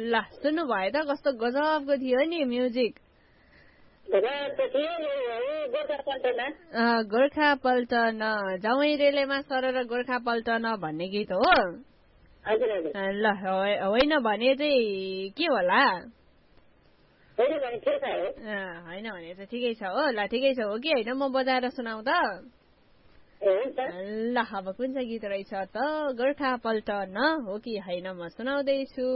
ल सुन्नु भयो त कस्तो गजबको थियो नि म्युजिक गोर्खा पल्टन जाउँ रेलेमा सरर गोर्खा पल्टन भन्ने गीत हो ल होइन भने चाहिँ के होला होइन भने चाहिँ ठिकै छ हो ल ठिकै छ हो कि होइन म बजाएर सुनाउ त ल अब कुन चाहिँ गीत रहेछ त गोर्खा पल्टन हो कि होइन म सुनाउँदैछु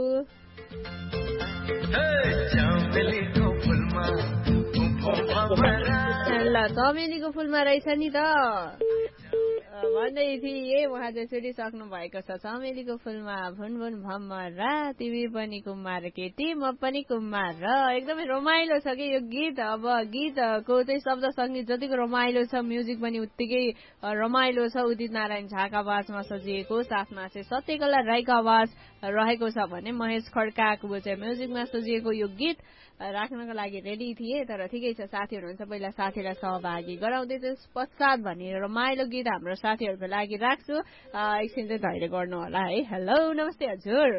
ल चमेलीको फुलमा रहेछ नि त भन्दै थिए उहाँ चाहिँ सुनिसक्नु भएको छ चमेलीको फुलमा भुनभुन भमरा तिमी पनि कुमार केटी म पनि कुमार र एकदमै रमाइलो छ कि यो गीत अब गीतको चाहिँ शब्द सङ्गीत जतिको रमाइलो छ म्युजिक पनि उत्तिकै रमाइलो छ उदित नारायण झाका आवाजमा सजिएको साथमा चाहिँ सत्यकला राईको आवाज रहेको छ भने महेश खड्काको चाहिँ म्युजिकमा सजिएको यो गीत राख्नको लागि रेडी थिए तर ठिकै छ साथी हुनुहुन्छ पहिला साथीलाई सहभागी गराउँदै त्यस पश्चात भन्ने रमाइलो गीत हाम्रो साथीहरूको लागि राख्छु एकछिन चाहिँ धैर्य गर्नु होला है हेलो नमस्ते हजुर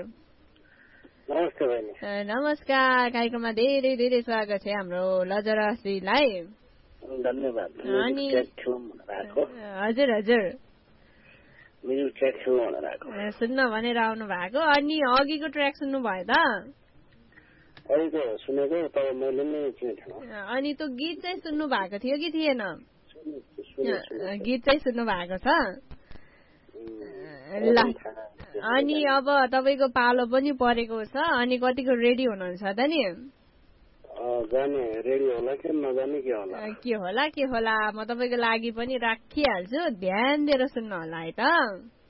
नमस्कार कार्यक्रममा धेरै धेरै स्वागत छ हाम्रो लजराश्रीलाई धन्यवाद अनि हजुर हजुर सुन्न भनेर आउनु भएको अनि अघिको ट्र्याक सुन्नु भयो त अनि त्यो गीत चाहिँ सुन्नु भएको थियो कि थिएन गीत चाहिँ सुन्नु भएको छ ल अनि अब तपाईँको पालो पनि परेको छ अनि कतिको रेडी हुनुहुन्छ त नि के होला म तपाईँको लागि पनि राखिहाल्छु ध्यान दिएर सुन्नु होला है त